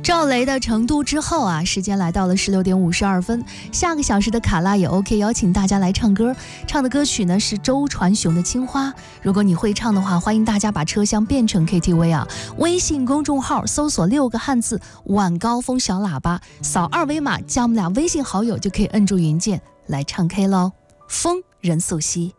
赵雷的成都之后啊，时间来到了16点52分，下个小时的卡拉也 OK， 邀请大家来唱歌。唱的歌曲呢是周传雄的《青花》。如果你会唱的话，欢迎大家把车厢变成 KTV 啊！微信公众号搜索6个汉字晚高峰小喇叭，扫二维码加我们俩微信好友就可以摁住云键来唱 K 喽。风任素汐。